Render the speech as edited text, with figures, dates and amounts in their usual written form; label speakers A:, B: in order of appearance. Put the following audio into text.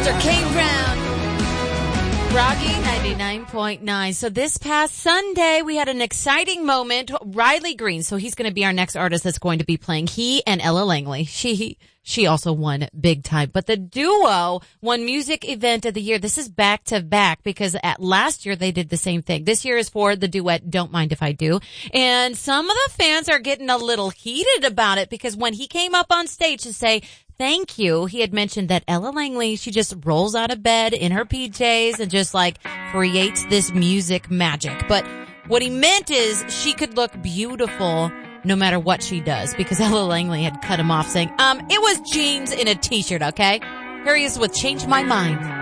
A: Mr. Kane Brown. Froggy 99.9. So this past Sunday, we had an exciting moment. Riley Green, so he's going to be our next artist that's going to be playing. He and Ella Langley. She also won big time. But the duo won Music Event of the Year. This is back to back because last year they did the same thing. This year is for the duet Don't Mind If I Do. And some of the fans are getting a little heated about it because when he came up on stage to say thank you, he had mentioned that Ella Langley, she just rolls out of bed in her PJs and just like creates this music magic. But what he meant is she could look beautiful no matter what she does, because Ella Langley had cut him off saying, it was jeans in a t-shirt, okay? Here he is with Change My Mind.